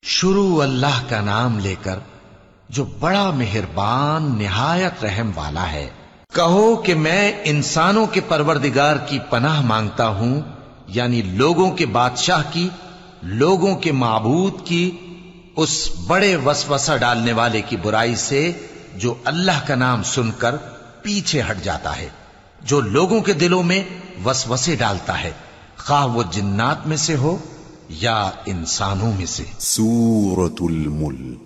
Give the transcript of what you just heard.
शुरू अल्लाह का नाम लेकर जो बड़ा मेहरबान निहायत रहम वाला है। कहो कि मैं इंसानों के परवरदिगार की पनाह मांगता हूं, यानी लोगों के बादशाह की, लोगों के माबूद की, उस बड़े वसवसा डालने वाले की बुराई से जो अल्लाह का नाम सुनकर पीछे हट जाता है, जो लोगों के दिलों में वसवसे डालता है, खा वो जिन्नात में से हो या इंसानों में से। सूरतुल मुल्क